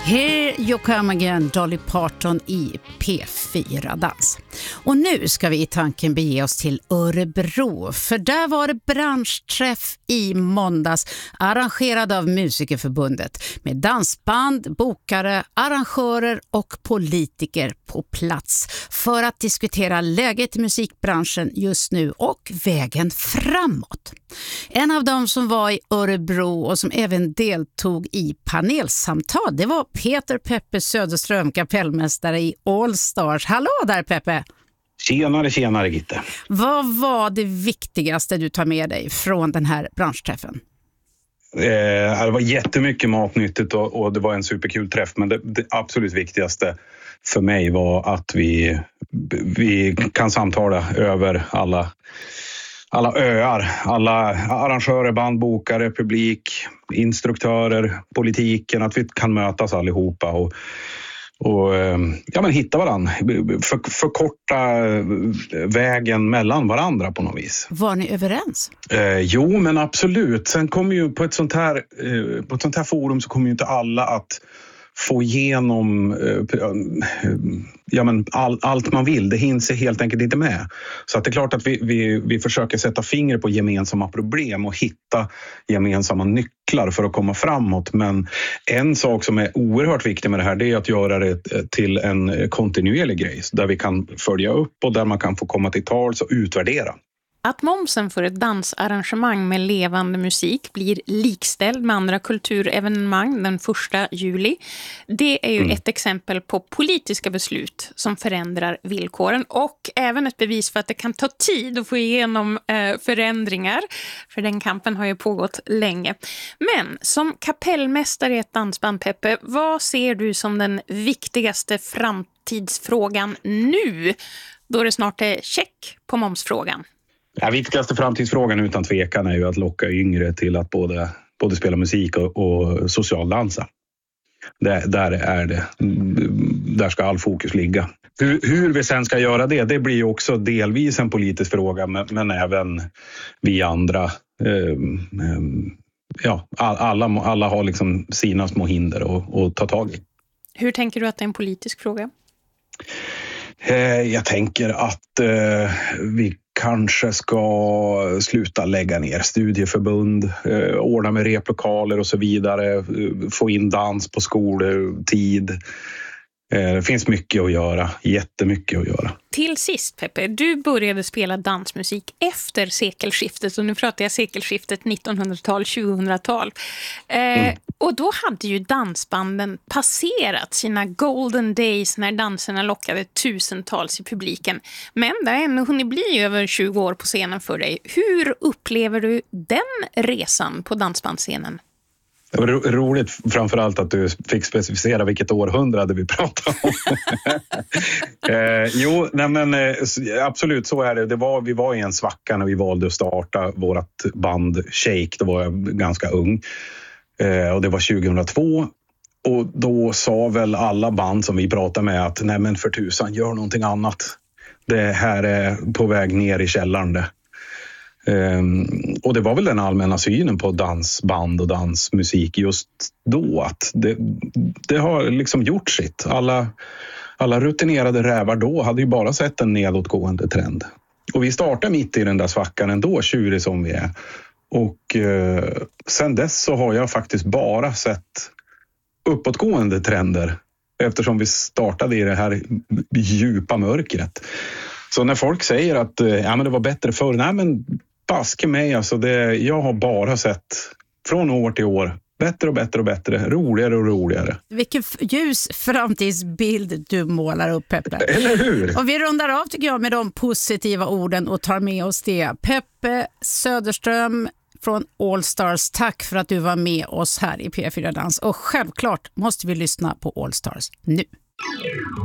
Here you come again, Dolly Parton i P4-dans. Och nu ska vi i tanken bege oss till Örebro, för där var det branschträff i måndags arrangerad av Musikerförbundet med dansband, bokare, arrangörer och politiker på plats för att diskutera läget i musikbranschen just nu och vägen framåt. En av dem som var i Örebro och som även deltog i panelsamtal, det var Peter Peppe Söderström, kapellmästare i All Stars. Hallå där Peppe! Tjenare Gitte. Vad var det viktigaste du tar med dig från den här branschträffen? Det var jättemycket matnyttigt och det var en superkul träff, men det absolut viktigaste för mig var att vi kan samtala över alla öar, alla arrangörer, bandbokare, publik, instruktörer, politiken, att vi kan mötas allihopa och hitta varandra, förkorta vägen mellan varandra på något vis. Var ni överens? Jo, men absolut. Sen kommer ju på ett sånt här forum så kommer ju inte alla att få igenom allt man vill. Det hinns helt enkelt inte med. Så att det är klart att vi försöker sätta finger på gemensamma problem och hitta gemensamma nycklar för att komma framåt. Men en sak som är oerhört viktig med det här, det är att göra det till en kontinuerlig grej där vi kan följa upp och där man kan få komma till tals och utvärdera. Att momsen för ett dansarrangemang med levande musik blir likställd med andra kulturevenemang den 1 juli, det är ju ett exempel på politiska beslut som förändrar villkoren och även ett bevis för att det kan ta tid att få igenom förändringar, för den kampen har ju pågått länge. Men som kapellmästare i ett dansband, Peppe, vad ser du som den viktigaste framtidsfrågan nu, då det snart är check på momsfrågan? Ja, viktigaste framtidsfrågan utan tvekan är ju att locka yngre till att både spela musik och socialdansa. Där ska all fokus ligga. Hur vi sen ska göra det blir ju också delvis en politisk fråga, men även vi andra. Alla har liksom sina små hinder att ta tag i. Hur tänker du att det är en politisk fråga? Jag tänker att vi kanske ska sluta lägga ner studieförbund, ordna med replokaler och så vidare, få in dans på skoltid. Det finns mycket att göra, jättemycket att göra. Till sist, Peppe, du började spela dansmusik efter sekelskiftet, och nu pratar jag sekelskiftet 1900-tal, 2000-tal. Och då hade ju dansbanden passerat sina golden days när danserna lockade tusentals i publiken. Men det har ännu hunnit bli över 20 år på scenen för dig. Hur upplever du den resan på dansbandsscenen? Det var roligt framförallt att du fick specificera vilket århundrade vi pratar om. Absolut så är det. Vi var i en svacka när vi valde att starta vårt band Shake. Då var jag ganska ung. Och det var 2002. Och då sa väl alla band som vi pratade med att nej men för tusan, gör någonting annat. Det här är på väg ner i källaren det. Och det var väl den allmänna synen på dansband och dansmusik just då, att det har liksom gjort sitt. Alla rutinerade rävar då hade ju bara sett en nedåtgående trend. Och vi startade mitt i den där svackan ändå, tjurig som vi är. Och sen dess så har jag faktiskt bara sett uppåtgående trender, eftersom vi startade i det här djupa mörkret. Så när folk säger att men det var bättre förr, nej men baske mig, alltså jag har bara sett från år till år bättre och bättre och bättre, roligare och roligare. Vilken ljus framtidsbild du målar upp, Peppe. Eller hur? Och vi rundar av tycker jag med de positiva orden och tar med oss det. Peppe Söderström från All Stars, tack för att du var med oss här i P4 Dans. Och självklart måste vi lyssna på All Stars nu.